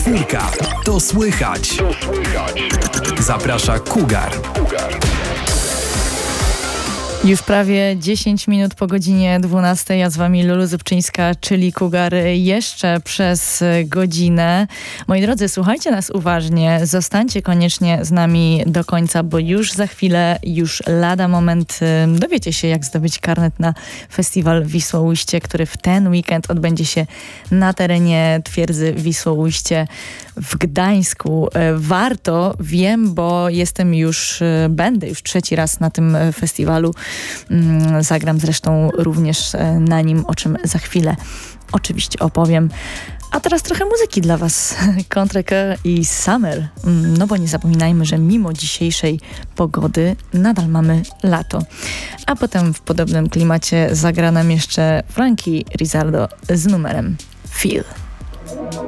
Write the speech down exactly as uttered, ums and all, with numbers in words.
Czwórka. To słychać. Zaprasza Cougar. Już prawie dziesięć minut po godzinie dwunastej, a z wami Lulu Zupczyńska, czyli Cougar, jeszcze przez godzinę. Moi drodzy, słuchajcie nas uważnie, zostańcie koniecznie z nami do końca, bo już za chwilę, już lada moment dowiecie się, jak zdobyć karnet na festiwal Wisłoujście, który w ten weekend odbędzie się na terenie twierdzy Wisłoujście w Gdańsku. Warto, wiem, bo jestem już, będę już trzeci raz na tym festiwalu. Zagram zresztą również na nim, o czym za chwilę oczywiście opowiem. A teraz trochę muzyki dla was. Contreka i Summer. No bo nie zapominajmy, że mimo dzisiejszej pogody nadal mamy lato. A potem w podobnym klimacie zagra nam jeszcze Frankie Rizzardo z numerem Feel.